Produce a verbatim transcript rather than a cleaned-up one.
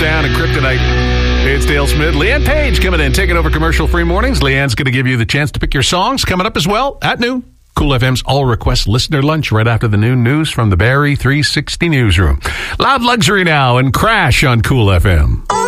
Down and Kryptonite. It's Dale Smith. Leanne Page coming in, taking over commercial-free mornings. Leanne's going to give you the chance to pick your songs coming up as well at noon. Cool F M's All Request Listener Lunch right after the noon news from the Barrie three sixty Newsroom. Loud Luxury now and Crash on Cool F M.